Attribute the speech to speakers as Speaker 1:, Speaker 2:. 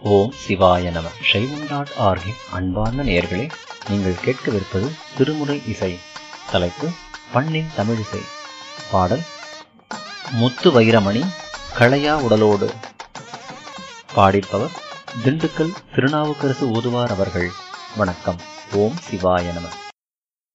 Speaker 1: ஓம் சிவாய நம. சைவம்.org அன்பார்ந்த நேயர்களே, நீங்கள் கேட்கவிருப்பது திருமுறை இசை. தலைப்பு பண்ணின் தமிழிசை. பாடல் முத்து வைரமணி களையா உடலோடு. பாடிப்பவர் திண்டுக்கல் திருநாவுக்கரசு ஓதுவார் அவர்கள். வணக்கம். ஓம் சிவாய நம.